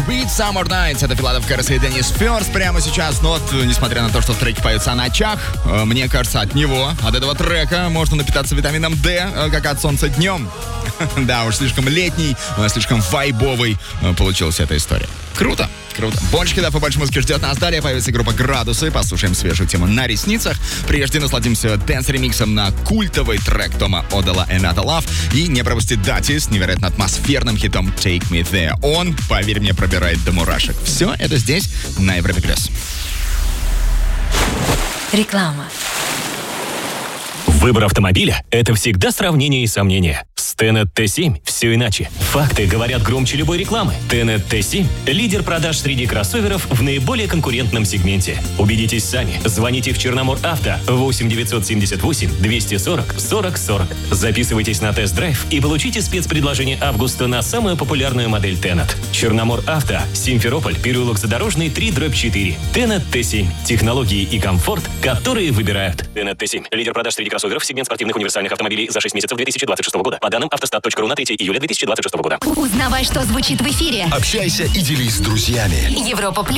Beat, Summer Nights. Это Филадов Кэррис и Деннис Фёрст прямо сейчас. Но вот, несмотря на то, что в треке поется о ночах, мне кажется, от него, от этого трека можно напитаться витамином D, как от солнца днем. Да, уж слишком летний, слишком вайбовый получилась эта история. Круто, круто. Больше хитов и больше музыки ждет нас. Далее появится группа «Градусы». Послушаем свежую тему «На ресницах». Прежде насладимся дэнс-ремиксом на культовый трек Тома Одала «Another Love». И не пропусти Дати с невероятно атмосферным хитом «Take Me There». Он, поверь мне, пробирает до мурашек. Все это здесь, на Европе+. Реклама. Выбор автомобиля – это всегда сравнение и сомнения. С Tenet T7 все иначе. Факты говорят громче любой рекламы. Tenet T7 – лидер продаж среди кроссоверов в наиболее конкурентном сегменте. Убедитесь сами. Звоните в Черномор Авто 8 978 240 40 40. Записывайтесь на тест-драйв и получите спецпредложение августа на самую популярную модель Tenet. Черномор Авто, Симферополь, переулок Задорожный, 3/4. Tenet T7 – технологии и комфорт, которые выбирают. Tenet T7 – лидер продаж среди кроссоверов в сегмент спортивных универсальных автомобилей за 6 месяцев 2026 года. По данным автостат.ру на 3 июля 2026 года. Узнавай, что звучит в эфире. Общайся и делись с друзьями. Европа+.